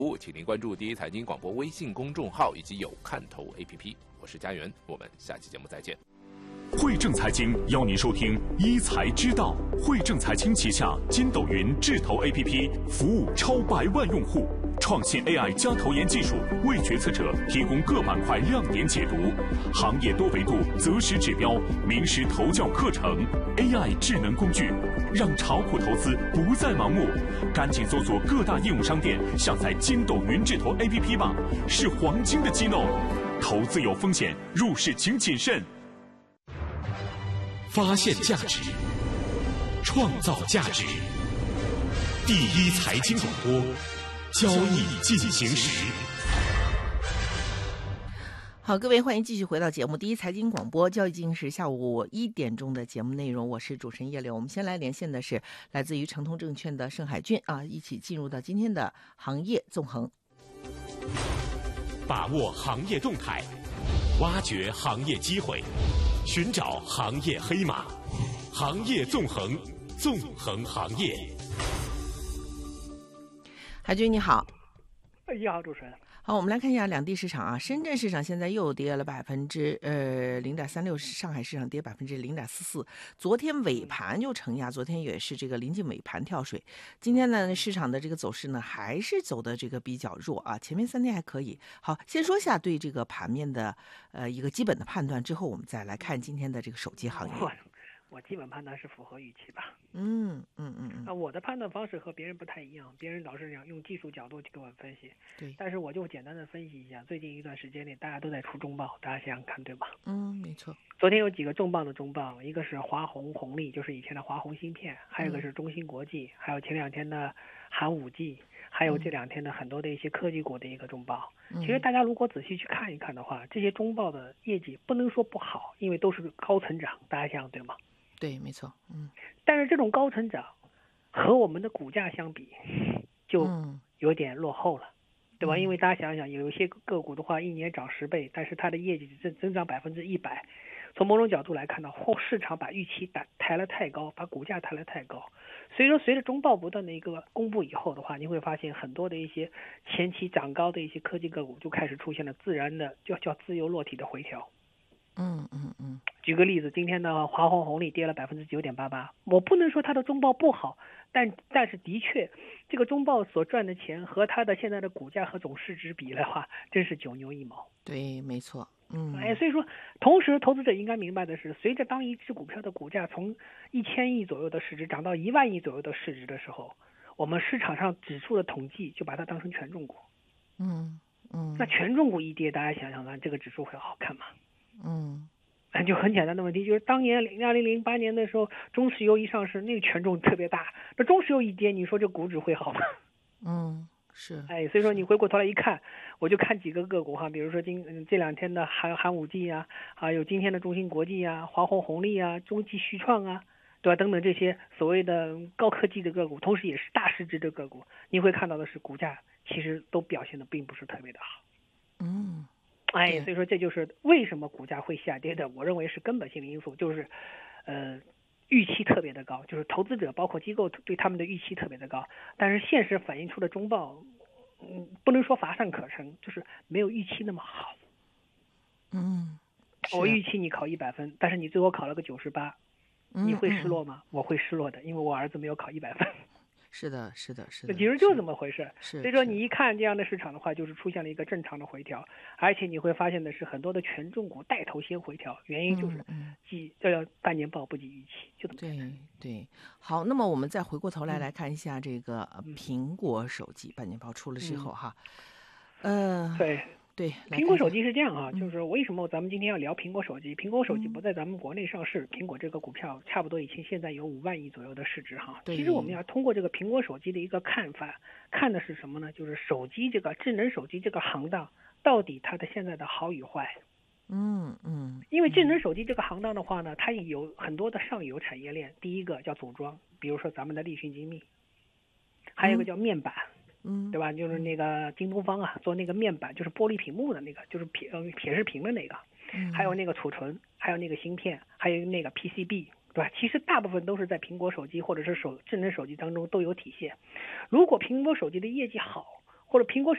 请您关注第一财经广播微信公众号以及有看头 APP。我是家园，我们下期节目再见。 汇正财经邀您收听一财知道。汇正财经旗下筋斗云智投 APP 服务超100万用户，创新 AI 加投研技术，为决策者提供各板块亮点解读，行业多维度择时指标，名师投教课程 ，AI 智能工具，让炒股投资不再盲目。赶紧搜索各大应用商店，下载筋斗云智投 APP 吧，是黄金的机能。投资有风险，入市请谨慎。发现价值，创造价值。第一财经广播，交易进行时。 好，各位欢迎继续回到节目第一财经广播交易进行时下午1点钟的节目内容，我是主持人叶柳。我们先来连线的是来自于诚通证券的盛海军啊，一起进入到今天的行业纵横， 把握行业动态，挖掘行业机会，寻找行业黑马，行业纵横，纵横行业。 海军你好。 你好，主持人。 好，我们来看一下两地市场啊。深圳市场现在又跌了0.36%，上海市场跌0.44%。昨天尾盘就承压，昨天也是这个临近尾盘跳水。今天呢，市场的这个走势呢，还是走的这个比较弱啊。前面3天还可以。好，先说一下对这个盘面的一个基本的判断，之后我们再来看今天的这个手机行业。 我基本判断是符合预期吧。 我的判断方式和别人不太一样，别人老是想用技术角度去给我分析， 对， 但是我就简单的分析一下，最近一段时间内大家都在出中报，大家想想看，对吧？ 没错。 昨天有几个重磅的中报，一个是华虹红利，就是以前的华虹芯片，还有一个是中芯国际，还有前2天的寒5G，还有这2天的很多的一些科技股的一个中报。其实大家如果仔细去看一看的话，这些中报的业绩不能说不好，因为都是高成长，大家想想对吗？ 对，没错。 但是这种高成长和我们的股价相比，就有点落后了，对吧？因为大家想想，有一些个股的话，一年涨10倍，但是它的业绩增长100%，从某种角度来看呢，市场把预期抬了太高，把股价抬了太高。所以说，随着中报不断的一个公布以后的话，你会发现很多的一些前期涨高的一些科技个股就开始出现了自然的叫自由落体的回调。举个例子，今天的华虹红利跌了9.88%，我不能说它的中报不好，但是的确，这个中报所赚的钱和它的现在的股价和总市值比的话，真是9牛1毛。 对，没错。 所以说，同时投资者应该明白的是，随着当一只股票的股价从1000亿左右的市值涨到1万亿左右的市值的时候，我们市场上指数的统计就把它当成权重股。那权重股一跌，大家想想看，这个指数会好看吗？就很简单的问题，就是当年2008年的时候，中石油一上市，那个权重特别大，那中石油一跌，你说这股指会好吗？ 是。 所以说你回过头来一看，我就看几个个股哈，比如说这2天的寒5G 啊，还有今天的中芯国际啊、华虹红利啊、中基旭创啊，对吧？等等这些所谓的高科技的个股，同时也是大市值的个股，你会看到的是股价其实都表现的并不是特别的好。所以说这就是为什么股价会下跌的，我认为是根本性的因素，就是预期特别的高，就是投资者包括机构对他们的预期特别的高，但是现实反映出的中报不能说乏善可陈，就是没有预期那么好。我预期你考100分，但是你最后考了个98，你会失落吗？我会失落的，因为我儿子没有考100分。 是的。 那其实就这么回事。 所以说你一看这样的市场的话，就是出现了一个正常的回调，而且你会发现的是很多的权重股带头先回调，原因就是半年报不及预期，就这么简单。 对。好，那么我们再回过头来看一下这个苹果手机半年报出了之后哈，对， 苹果手机是这样啊，就是为什么咱们今天要聊苹果手机？苹果手机不在咱们国内上市，苹果这个股票差不多现在有5万亿左右的市值哈。其实我们要通过这个苹果手机的一个看法，看的是什么呢？就是手机这个智能手机这个行当到底它的现在的好与坏。因为智能手机这个行当的话呢，它有很多的上游产业链，第一个叫组装，比如说咱们的立讯精密，还有一个叫面板。对吧？就是那个京东方啊，做那个面板，就是玻璃屏幕的那个，就是铁视屏的那个，还有那个储存，还有那个芯片，还有那个 PCB， 对吧？其实大部分都是在苹果手机或者是智能手机当中都有体现。如果苹果手机的业绩好， 或者苹果